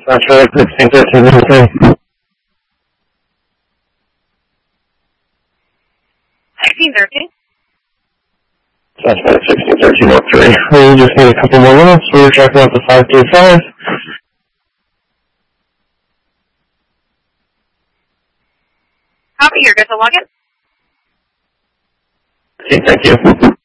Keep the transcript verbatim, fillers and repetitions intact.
That's right, sixteen thirteen oh three. sixteen thirteen? That's right, sixteen thirteen oh three. We just need a couple more minutes. We're tracking out the five three five. Copy, you're good to log in. Okay, thank you.